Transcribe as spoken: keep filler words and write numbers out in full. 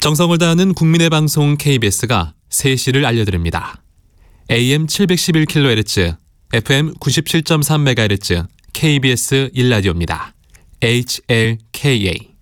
정성을 다하는 국민의 방송 케이비에스가 세 시를 알려드립니다. 에이엠 칠백십일 킬로헤르츠, 에프엠 구십칠 점 삼 메가헤르츠 케이비에스 일 라디오입니다. 에이치엘케이에이